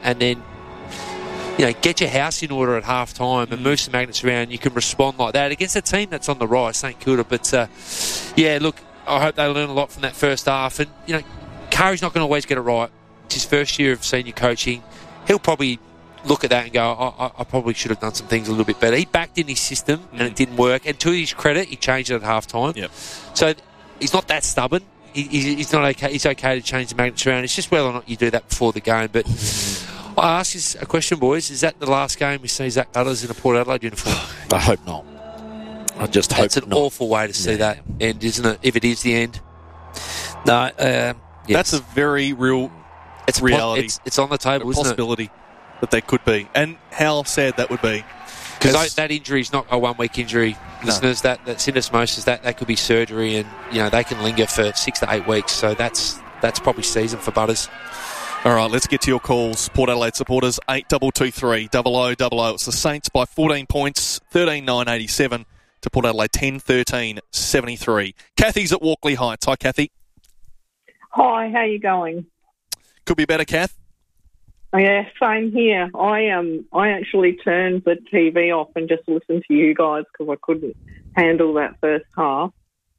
and then get your house in order at half time and move some magnets around. You can respond like that against a team that's on the rise, St Kilda. But look, I hope they learn a lot from that first half. And Curry's not going to always get it right. It's his first year of senior coaching. He'll probably look at that and go, I probably should have done some things a little bit better. He backed in his system and it didn't work. And to his credit, he changed it at half time. Yep. So he's not that stubborn. He's not okay. It's okay to change the magnets around. It's just whether or not you do that before the game. But I ask you a question, boys. Is that the last game we see Zach Butters in a Port Adelaide uniform? I hope not. I just hope it's an not. awful way to see that end, isn't it? If it is the end. No, that's a very real reality. It's on the table, isn't it? Possibility that they could be. And how sad that would be. Because that injury is not a one-week injury, listeners. That syndesmosis, that could be surgery, and they can linger for 6 to 8 weeks. So that's probably season for Butters. All right, let's get to your calls. Port Adelaide supporters, 8223 0000. It's the Saints by 14 points, 13-9-87 to Port Adelaide 10-13-73. Kathy's at Walkley Heights. Hi, Kathy. Hi, how you going? Could be better, Kath. Yeah, same here. I actually turned the TV off and just listened to you guys because I couldn't handle that first half.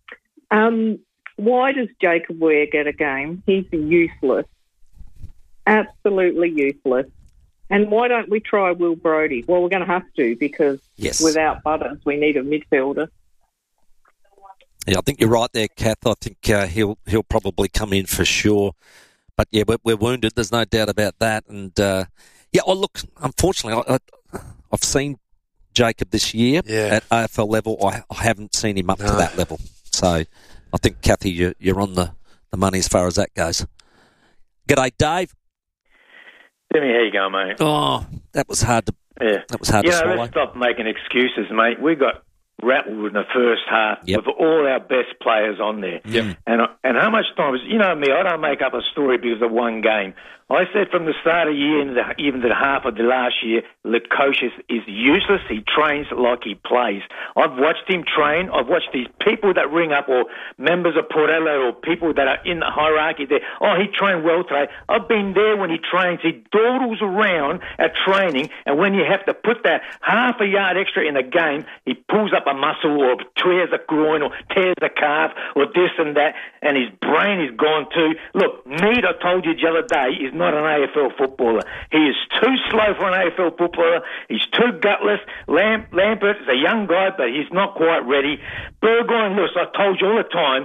Why does Jacob Ware get a game? He's useless. Absolutely useless. And why don't we try Will Brodie? Well, we're going to have to because without Butters, we need a midfielder. Yeah, I think you're right there, Kath. I think he'll probably come in for sure. But, we're wounded. There's no doubt about that. And, look, unfortunately, I've seen Jacob this year at AFL level. I haven't seen him up to that level. So I think, Kathy, you're on the money as far as that goes. G'day, Dave. Timmy, how you going, mate? Oh, that was hard to swallow. Let's stop making excuses, mate. We got rattled in the first half with all our best players on there. Yep. And how much time you know me, I don't make up a story because of one game. I said from the start of the year and even the half of the last year, Lukosius is useless. He trains like he plays. I've watched him train. I've watched these people that ring up or members of Port Adelaide or people that are in the hierarchy there. Oh, he trained well today. I've been there when he trains. He dawdles around at training, and when you have to put that half a yard extra in a game, he pulls up a muscle or tears a groin or tears a calf or this and that, and his brain is gone too. Look, Mead, I told you the other day, is not an AFL footballer. He is too slow for an AFL footballer. He's too gutless. Lambert is a young guy, but he's not quite ready. Burgoyne, Lewis, I told you all the time,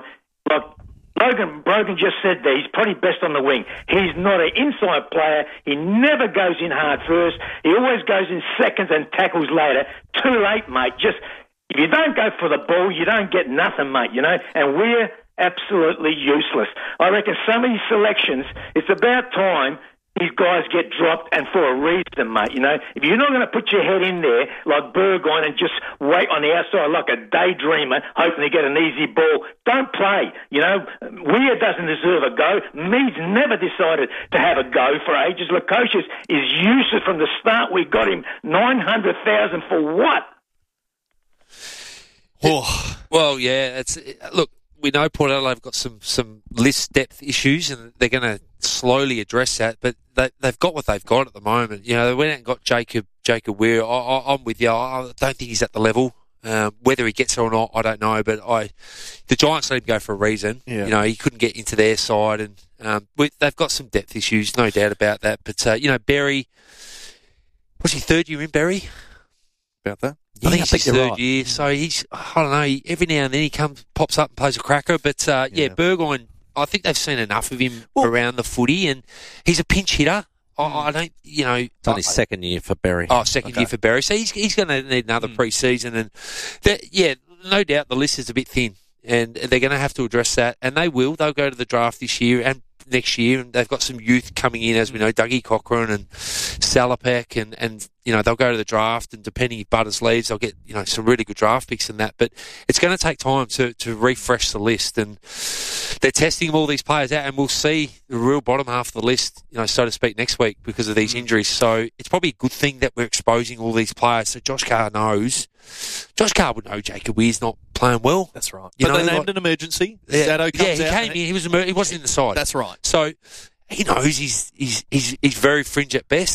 Brogan just said that he's probably best on the wing. He's not an inside player. He never goes in hard first. He always goes in seconds and tackles later. Too late, mate. Just, if you don't go for the ball, you don't get nothing, mate, and we're absolutely useless. I reckon some of these selections, it's about time these guys get dropped, and for a reason, mate. If you're not going to put your head in there like Burgoyne and just wait on the outside like a daydreamer, hoping to get an easy ball, don't play. Weir doesn't deserve a go. Mead's never decided to have a go for ages. Lukosius is useless from the start. We got him $900,000 for what? Well, look, we know Port Adelaide have got some list depth issues, and they're going to slowly address that. But they've got what they've got at the moment. They went out and got Jacob Weir. I'm with you. I don't think he's at the level. Whether he gets it or not, I don't know. But the Giants let him go for a reason. Yeah. He couldn't get into their side, and they've got some depth issues, no doubt about that. But Berry, what's he, third year in, Berry? About that. I think it's his third right. year, so he's, I don't know, every now and then he pops up and plays a cracker, but Burgoyne, I think they've seen enough of him around the footy, and he's a pinch hitter. I don't, It's only second year for Berry. Second year for Berry, so he's going to need another pre-season, and no doubt the list is a bit thin, and they're going to have to address that, and they will. They'll go to the draft this year and next year, and they've got some youth coming in, as we know, Dougie Cochrane and Salopek, and they'll go to the draft, and depending if Butters leaves, they'll get some really good draft picks in that. But it's going to take time to refresh the list, and they're testing all these players out, and we'll see the real bottom half of the list, so to speak, next week because of these injuries. So it's probably a good thing that we're exposing all these players. So Josh Carr would know Jacob Weir's not playing well. That's right. But they named an emergency. Sado comes out. He came in. He wasn't in the side. That's right. So, he knows he's very fringe at best.